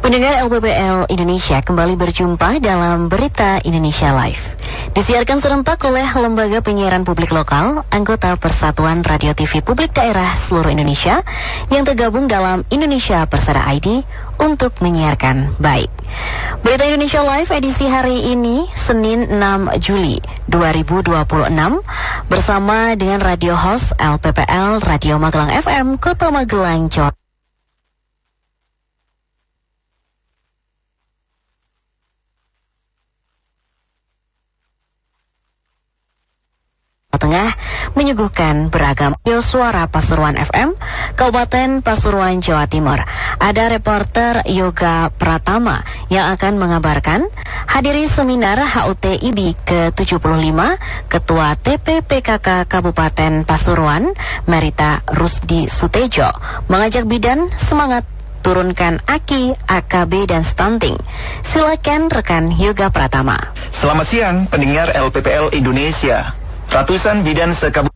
Pendengar LPPL Indonesia, kembali berjumpa dalam Berita Indonesia Live. Disiarkan serentak oleh Lembaga Penyiaran Publik Lokal, anggota Persatuan Radio TV Publik Daerah seluruh Indonesia yang tergabung dalam Indonesia Persada ID untuk menyiarkan baik. Berita Indonesia Live edisi hari ini, Senin 6 Juli 2026, bersama dengan radio host LPPL Radio Magelang FM, Kota Magelang, Jawa Tengah menyuguhkan beragam suara Pasuruan FM, Kabupaten Pasuruan, Jawa Timur. Ada reporter Yoga Pratama yang akan mengabarkan hadiri seminar HUT IBI ke-75 Ketua TPPKK Kabupaten Pasuruan, Merita Rusdi Sutejo, mengajak bidan semangat turunkan AKI, AKB, dan stunting. Silakan rekan Yoga Pratama. Selamat siang, pendengar LPPL Indonesia. Ratusan bidan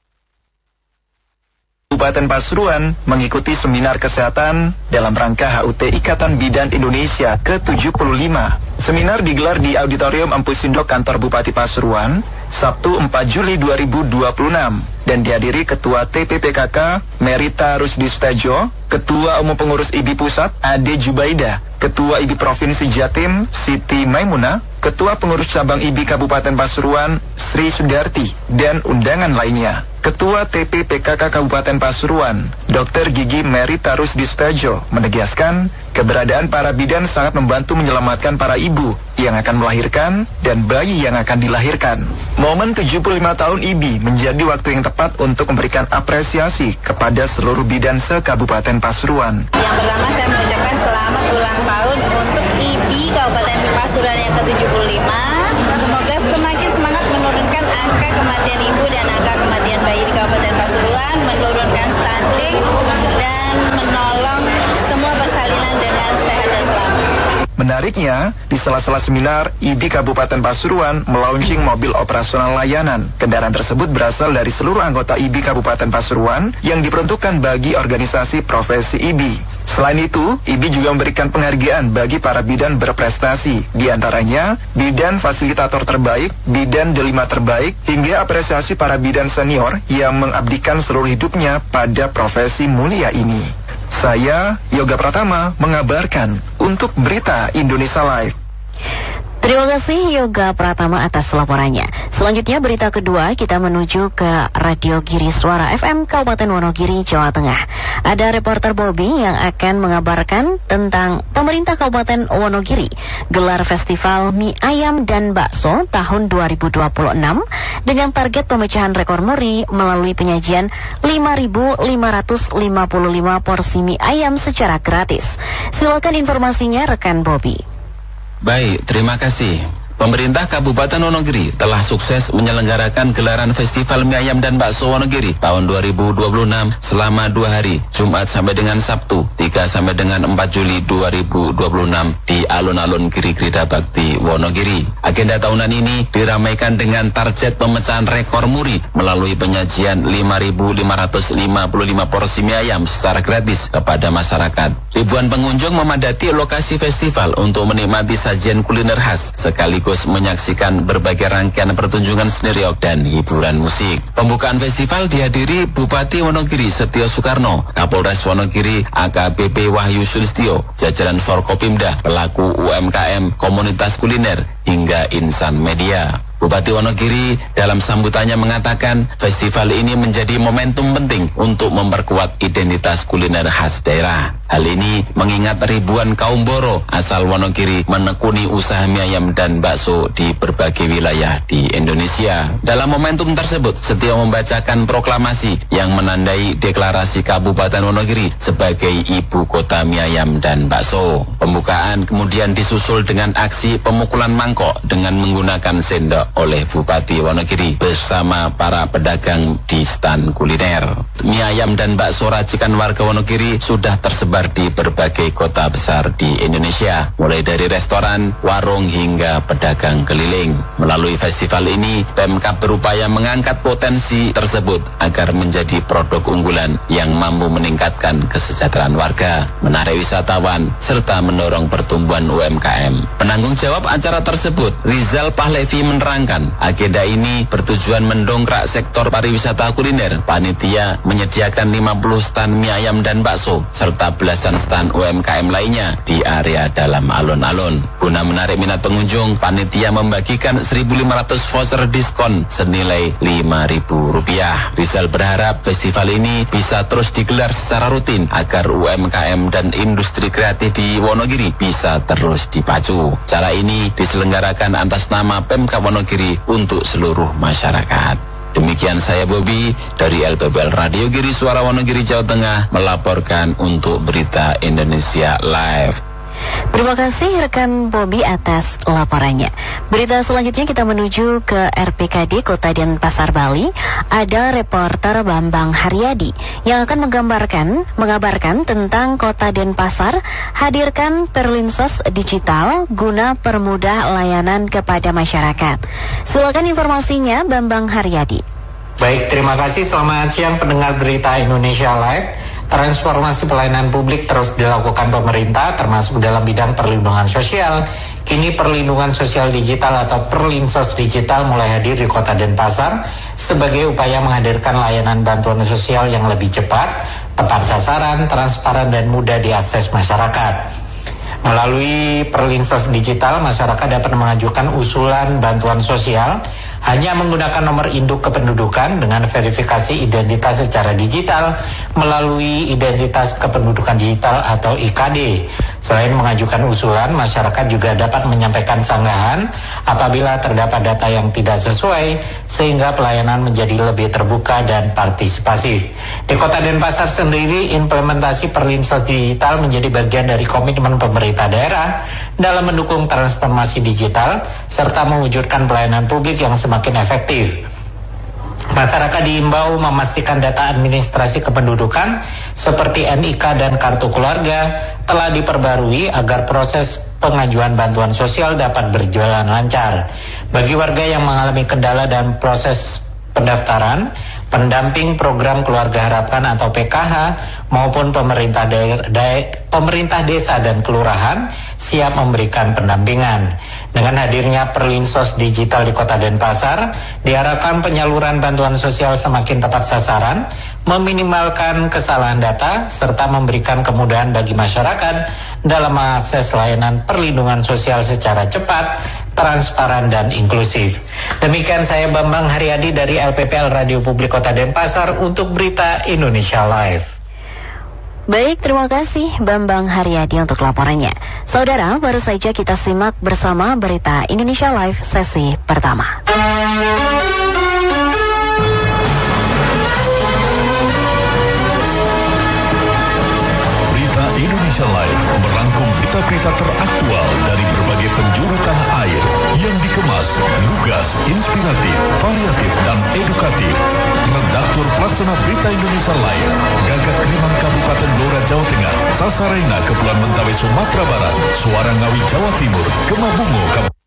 Kabupaten Pasuruan mengikuti seminar kesehatan dalam rangka HUT Ikatan Bidan Indonesia ke-75. Seminar digelar di Auditorium Empusindok Kantor Bupati Pasuruan, Sabtu 4 Juli 2026 dan dihadiri Ketua TPPKK Merita Rusdi Sutejo, Ketua Umum Pengurus IBI Pusat Ade Jubaida, Ketua IBI Provinsi Jatim Siti Maimuna, Ketua Pengurus Cabang IBI Kabupaten Pasuruan Sri Sudarti, dan undangan lainnya. Ketua TPPKK Kabupaten Pasuruan, Dr. Gigi Merita Rusdi Sutejo, menegaskan keberadaan para bidan sangat membantu menyelamatkan para ibu yang akan melahirkan dan bayi yang akan dilahirkan. Momen 75 tahun IBI menjadi waktu yang tepat untuk memberikan apresiasi kepada seluruh bidan se-Kabupaten Pasuruan. Yang pertama saya mengucapkan selamat ulang tahun untuk IBI Kabupaten Pasuruan yang ke-75. Semoga semakin semangat menurunkan angka kematian ibu dan angka kematian bayi di Kabupaten Pasuruan, menurunkan stunting, dan menolong semua persalinan dengan sehat dan selamat. Menariknya, di sela-sela seminar, IBI Kabupaten Pasuruan melaunching mobil operasional layanan. Kendaraan tersebut berasal dari seluruh anggota IBI Kabupaten Pasuruan yang diperuntukkan bagi organisasi profesi IBI. Selain itu, IBI juga memberikan penghargaan bagi para bidan berprestasi, di antaranya bidan fasilitator terbaik, bidan delima terbaik, hingga apresiasi para bidan senior yang mengabdikan seluruh hidupnya pada profesi mulia ini. Saya, Yoga Pratama, mengabarkan untuk Berita Indonesia Live. Terima kasih Yoga Pratama atas laporannya. Selanjutnya berita kedua, kita menuju ke Radio Giri Suara FM Kabupaten Wonogiri, Jawa Tengah. Ada reporter Bobby yang akan mengabarkan tentang pemerintah Kabupaten Wonogiri gelar festival mie ayam dan bakso tahun 2026 dengan target pemecahan rekor muri melalui penyajian 5.555 porsi mie ayam secara gratis. Silakan informasinya rekan Bobby. Baik, terima kasih. Pemerintah Kabupaten Wonogiri telah sukses menyelenggarakan gelaran Festival Mie Ayam dan Bakso Wonogiri tahun 2026 selama 2 hari, Jumat sampai dengan Sabtu, 3 sampai dengan 4 Juli 2026 di alun-alun Giri Grida Bakti Wonogiri. Agenda tahunan ini diramaikan dengan target pemecahan rekor muri melalui penyajian 5.555 porsi mie ayam secara gratis kepada masyarakat. Ribuan pengunjung memadati lokasi festival untuk menikmati sajian kuliner khas sekaligus menyaksikan berbagai rangkaian pertunjukan seni riok dan hiburan musik. Pembukaan festival dihadiri Bupati Wonogiri Setio Soekarno, Kapolres Wonogiri AKBP Wahyu Sulistyo, jajaran Forkopimda, pelaku UMKM, komunitas kuliner, hingga insan media. Bupati Wonogiri dalam sambutannya mengatakan festival ini menjadi momentum penting untuk memperkuat identitas kuliner khas daerah. Hal ini mengingat ribuan kaum Boro asal Wonogiri menekuni usaha mie ayam dan bakso di berbagai wilayah di Indonesia. Dalam momentum tersebut, Setio membacakan proklamasi yang menandai deklarasi Kabupaten Wonogiri sebagai ibu kota mie ayam dan bakso. Pembukaan kemudian disusul dengan aksi pemukulan mangkok dengan menggunakan sendok. oleh Bupati Wonogiri bersama para pedagang di stan kuliner. Mie ayam dan bakso racikan warga Wonogiri sudah tersebar di berbagai kota besar di Indonesia, mulai dari restoran, warung hingga pedagang keliling. Melalui festival ini, Pemkab berupaya mengangkat potensi tersebut agar menjadi produk unggulan yang mampu meningkatkan kesejahteraan warga, menarik wisatawan, serta mendorong pertumbuhan UMKM. Penanggung jawab acara tersebut, Rizal Pahlevi, menerangkan agenda ini bertujuan mendongkrak sektor pariwisata kuliner. Panitia menyediakan 50 stan mie ayam dan bakso serta belasan stan UMKM lainnya di area dalam alun-alun. Guna menarik minat pengunjung, panitia membagikan 1.500 voucher diskon senilai Rp5.000. Rizal berharap festival ini bisa terus digelar secara rutin agar UMKM dan industri kreatif di Wonogiri bisa terus dipacu. Cara ini diselenggarakan atas nama Pemkab Wonogiri untuk seluruh masyarakat. Demikian saya Bobby dari LPPL Radio Giri Suara Wonogiri Jawa Tengah melaporkan untuk Berita Indonesia Live. Terima kasih rekan Bobby atas laporannya. Berita selanjutnya kita menuju ke RPKD Kota Denpasar, Bali. Ada reporter Bambang Haryadi yang akan mengabarkan tentang Kota Denpasar hadirkan Perlinsos digital guna permudah layanan kepada masyarakat. Silakan informasinya Bambang Haryadi. Baik, terima kasih. Selamat siang pendengar Berita Indonesia Live. Transformasi pelayanan publik terus dilakukan pemerintah, termasuk dalam bidang perlindungan sosial. Kini perlindungan sosial digital atau Perlinsos digital mulai hadir di Kota Denpasar sebagai upaya menghadirkan layanan bantuan sosial yang lebih cepat, tepat sasaran, transparan, dan mudah diakses masyarakat. Melalui Perlinsos digital, masyarakat dapat mengajukan usulan bantuan sosial hanya menggunakan nomor induk kependudukan dengan verifikasi identitas secara digital melalui identitas kependudukan digital atau IKD. Selain mengajukan usulan, masyarakat juga dapat menyampaikan sanggahan apabila terdapat data yang tidak sesuai, sehingga pelayanan menjadi lebih terbuka dan partisipasif. Di Kota Denpasar sendiri, implementasi Perlinsos digital menjadi bagian dari komitmen pemerintah daerah dalam mendukung transformasi digital serta mewujudkan pelayanan publik yang semakin efektif. Masyarakat diimbau memastikan data administrasi kependudukan seperti NIK dan kartu keluarga telah diperbarui agar proses pengajuan bantuan sosial dapat berjalan lancar. Bagi warga yang mengalami kendala dalam proses pendaftaran, pendamping program Keluarga Harapan atau PKH maupun pemerintah desa dan kelurahan siap memberikan pendampingan. Dengan hadirnya Perlinsos digital di Kota Denpasar, diharapkan penyaluran bantuan sosial semakin tepat sasaran, meminimalkan kesalahan data, serta memberikan kemudahan bagi masyarakat dalam mengakses layanan perlindungan sosial secara cepat, transparan, dan inklusif. Demikian saya Bambang Haryadi dari LPPL Radio Publik Kota Denpasar untuk Berita Indonesia Live. Baik, terima kasih Bambang Haryadi untuk laporannya. Saudara, baru saja kita simak bersama Berita Indonesia Live sesi pertama. Berita Indonesia Live merangkum berita-berita teraktual dari berbagai penjuru tanah air yang dikemas lugas, inspiratif, variatif, dan edukatif. Redaktur Pelaksana Berita Indonesia Live, Gagak Keriman Kabupaten Blora Jawa Tengah, Sasarena Kepulauan Mentawai Sumatera Barat, Suara Ngawi Jawa Timur, Kemabungo Kabupaten